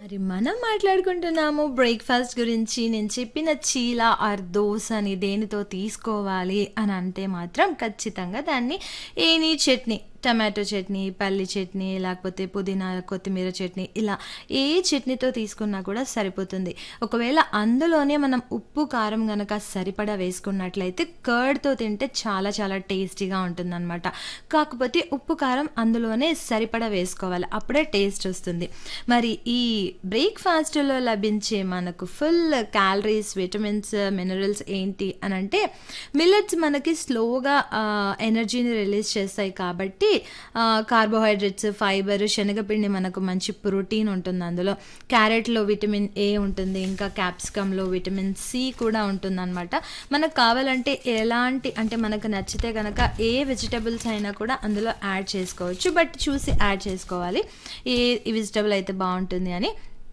మరి మనం మాట్లాడుకుంటున్నాము బ్రేక్‌ఫాస్ట్ గురించి. నేను చెప్పిన చీలా ఆర్ దోసని దేనితో తీసుకోవాలి అని అంటే మాత్రం ఖచ్చితంగా దాన్ని ఎనీ చట్నీ, టమాటో చట్నీ, పల్లి చట్నీ, లేకపోతే పుదీనా, కొత్తిమీర చట్నీ ఇలా ఏ చట్నీతో తీసుకున్నా కూడా సరిపోతుంది. ఒకవేళ అందులోనే మనం ఉప్పు, కారం గనక సరిపడా వేసుకున్నట్లయితే కర్డ్‌తో తింటే చాలా చాలా టేస్టీగా ఉంటుందనమాట. కాకపోతే ఉప్పు, కారం అందులోనే సరిపడా వేసుకోవాలి. అప్పుడే టేస్ట్ వస్తుంది. మరి ఈ బ్రేక్‌ఫాస్ట్‌లో లభించే మనకు ఫుల్ క్యాలరీస్, విటమిన్స్, మినరల్స్ ఏంటి అనంటే మిల్లెట్స్ మనకి స్లోగా ఎనర్జీని రిలీజ్ చేస్తాయి కాబట్టి కార్బోహైడ్రేట్స్, ఫైబర్, శనగపిండి మనకు మంచి ప్రోటీన్ ఉంటుంది అందులో. క్యారెట్‌లో విటమిన్ ఏ ఉంటుంది. ఇంకా క్యాప్సికమ్‌లో విటమిన్ సి కూడా ఉంటుందనమాట. మనకు కావాలంటే ఎలాంటి అంటే మనకు నచ్చితే గనక ఏ వెజిటబుల్స్ అయినా కూడా అందులో యాడ్ చేసుకోవచ్చు. బట్ చూసి యాడ్ చేసుకోవాలి. ఏ వెజిటబుల్ అయితే బావుంటుంది అని.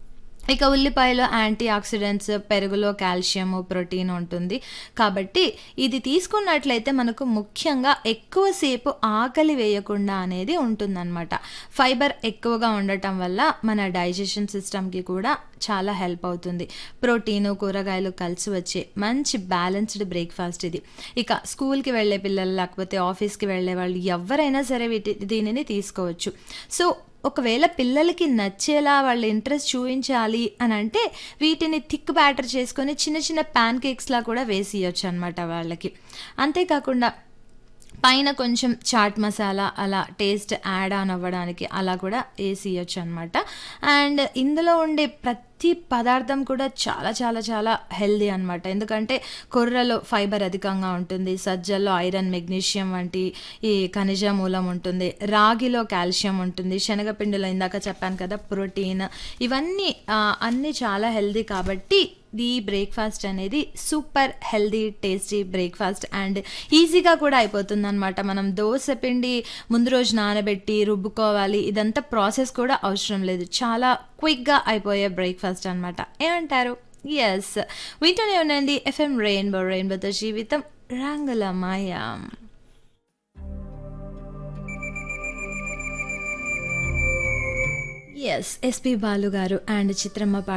ఇక ఉల్లిపాయలో యాంటీ ఆక్సిడెంట్స్, పెరుగులో కాల్షియము, ప్రోటీన్ ఉంటుంది. కాబట్టి ఇది తీసుకున్నట్లయితే మనకు ముఖ్యంగా ఎక్కువసేపు ఆకలి వేయకుండా అనేది ఉంటుందన్నమాట. ఫైబర్ ఎక్కువగా ఉండటం వల్ల మన డైజెషన్ సిస్టమ్‌కి కూడా చాలా హెల్ప్ అవుతుంది. ప్రోటీను, కూరగాయలు కలిసి వచ్చే మంచి బ్యాలెన్స్‌డ్ బ్రేక్‌ఫాస్ట్ ఇది. ఇక స్కూల్‌కి వెళ్ళే పిల్లలు లేకపోతే ఆఫీస్‌కి వెళ్ళే వాళ్ళు ఎవ్వరైనా సరే దీనిని తీసుకోవచ్చు. సో ఒకవేళ పిల్లలకి నచ్చేలా వాళ్ళ ఇంట్రెస్ట్ చూయించాలి అనంటే వీటిని థిక్ బ్యాటర్ చేసుకొని చిన్న చిన్న పాన్ కేక్స్‌లా కూడా వేసియొచ్చనమాట వాళ్ళకి. అంతే కాకుండా పైన కొంచెం చాట్ మసాలా అలా టేస్ట్ యాడ్ ఆన్ అవ్వడానికి అలా కూడా ఏసియొచ్చనమాట. అండ్ ఇందులో ఉండే ప్రతి పదార్థం కూడా చాలా చాలా చాలా హెల్తీ అనమాట. ఎందుకంటే కొర్రలో ఫైబర్ అధికంగా ఉంటుంది. సజ్జల్లో ఐరన్, మెగ్నీషియం వంటి ఈ ఖనిజ మూలం ఉంటుంది. రాగిలో కాల్షియం ఉంటుంది. శనగపిండిలో ఇందాక చెప్పాను కదా ప్రోటీన్. ఇవన్నీ అన్నీ చాలా హెల్తీ కాబట్టి ఈ బ్రేక్‌ఫాస్ట్ అనేది super healthy, tasty breakfast and ఈజీగా కూడా అయిపోతుందనమాట. మనం దోస పిండి ముందు రోజు నానబెట్టి రుబ్బుకోవాలి. ఇదంతా ప్రాసెస్ కూడా అవసరం లేదు. చాలా క్విక్‌గా అయిపోయే బ్రేక్‌ఫాస్ట్ అనమాట. ఏమంటారు? యెస్. వింటూనే ఉండండి ఎఫ్ఎం రెయిన్బో, రెయిన్బోతో జీవితం రంగులమయం. యెస్. ఎస్‌పి బాలు గారు అండ్ చిత్రమ్మ